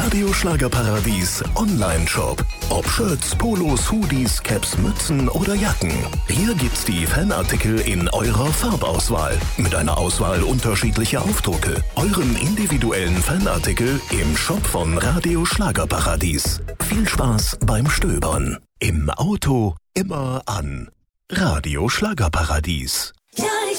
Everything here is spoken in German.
Radio Schlagerparadies Online-Shop. Ob Shirts, Polos, Hoodies, Caps, Mützen oder Jacken. Hier gibt's die Fanartikel in eurer Farbauswahl. Mit einer Auswahl unterschiedlicher Aufdrucke. Euren individuellen Fanartikel im Shop von Radio Schlagerparadies. Viel Spaß beim Stöbern. Im Auto immer an. Radio Schlagerparadies. Ja, ich